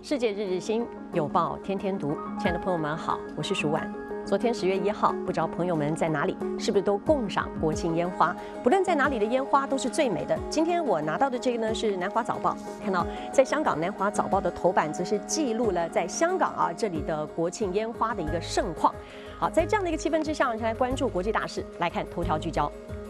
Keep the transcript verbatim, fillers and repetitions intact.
世界日日新，有报天天读。亲爱的朋友们好，我是舒婉。昨天十月一号，不知道朋友们在哪里，是不是都共赏国庆烟花？不论在哪里的烟花都是最美的。今天我拿到的这个呢是南华早报，看到在香港南华早报的头版则是记录了在香港啊这里的国庆烟花的一个盛况。好，在这样的一个气氛之下，我们来关注国际大事，来看头条聚焦。